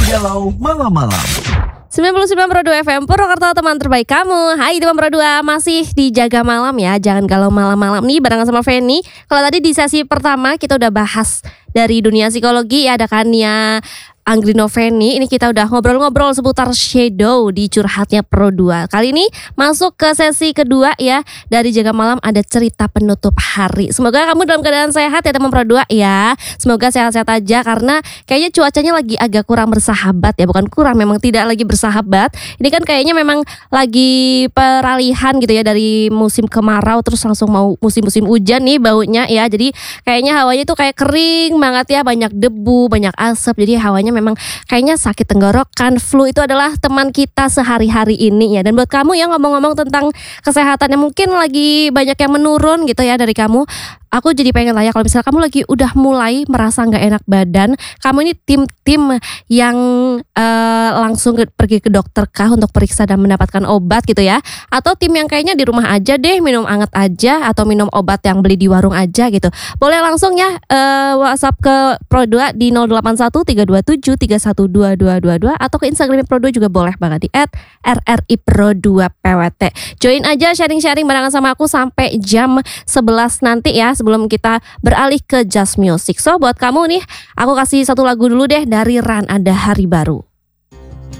Galau Malam-Malam 99,2 FM Purwokerto, teman terbaik kamu. Hai teman Pro 2, masih di Jaga Malam ya. Jangan galau malam-malam nih barengan sama Feni. Kalau tadi di sesi pertama kita udah bahas dari dunia psikologi ya, ada Kania Anggrino Feni. Ini kita udah ngobrol-ngobrol seputar shadow di Curhatnya Pro 2. Kali ini masuk ke sesi kedua ya. Dari Jaga Malam ada cerita penutup hari. Semoga kamu dalam keadaan sehat ya teman Pro 2 ya. Semoga sehat-sehat aja karena kayaknya cuacanya lagi agak kurang bersahabat ya. Bukan kurang, memang tidak lagi bersahabat. Ini kan kayaknya memang lagi peralihan gitu ya, dari musim kemarau terus langsung mau musim-musim hujan nih baunya ya. Jadi kayaknya hawanya tuh kayak kering banget ya, banyak debu, banyak asap. Jadi hawanya memang kayaknya sakit tenggorokan. Flu itu adalah teman kita sehari-hari ini ya. Dan buat kamu yang ngomong-ngomong tentang kesehatan yang mungkin lagi banyak yang menurun gitu ya dari kamu, aku jadi pengen tanya, kalau misalnya kamu lagi udah mulai merasa gak enak badan, kamu ini tim yang langsung pergi ke dokter kah untuk periksa dan mendapatkan obat gitu ya, atau tim yang kayaknya di rumah aja deh, minum anget aja atau minum obat yang beli di warung aja gitu? Boleh langsung ya WhatsApp ke Pro 2 di 081327312222 atau ke Instagram Pro 2 juga boleh banget di @RRIPro2PWT. Join aja sharing-sharing barengan sama aku sampai jam 11 nanti ya, sebelum kita beralih ke Just Music. So buat kamu nih, aku kasih satu lagu dulu deh dari Ran, ada Hari Baru.